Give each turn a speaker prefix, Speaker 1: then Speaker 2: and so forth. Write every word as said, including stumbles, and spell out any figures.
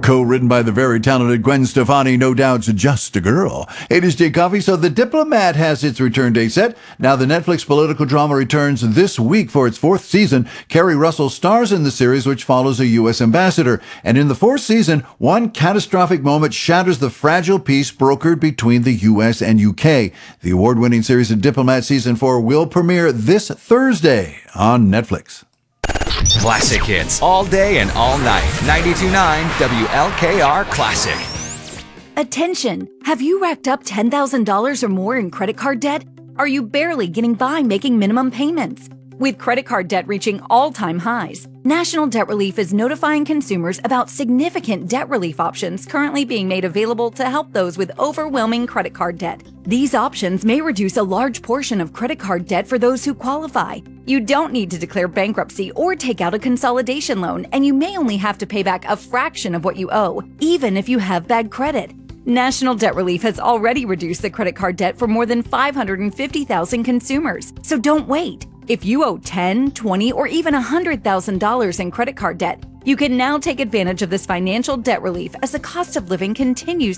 Speaker 1: Co-written by the very talented Gwen Stefani, no doubt just a girl. It is Jay Coffey, so The Diplomat has its return date set. Now the Netflix political drama returns this week for its fourth season. Kerry Russell stars in the series, which follows a U S ambassador. And in the fourth season, one catastrophic moment shatters the fragile peace brokered between the U S and U K. The award-winning series of Diplomat Season four will premiere this Thursday on Netflix.
Speaker 2: Classic hits all day and all night. ninety-two point nine W L K R Classic.
Speaker 3: Attention! Have you racked up ten thousand dollars or more in credit card debt? Are you barely getting by making minimum payments? With credit card debt reaching all-time highs, National Debt Relief is notifying consumers about significant debt relief options currently being made available to help those with overwhelming credit card debt. These options may reduce a large portion of credit card debt for those who qualify. You don't need to declare bankruptcy or take out a consolidation loan, and you may only have to pay back a fraction of what you owe, even if you have bad credit. National Debt Relief has already reduced the credit card debt for more than five hundred fifty thousand consumers, so don't wait. If you owe ten, twenty, or even one hundred thousand dollars in credit card debt, you can now take advantage of this financial debt relief as the cost of living continues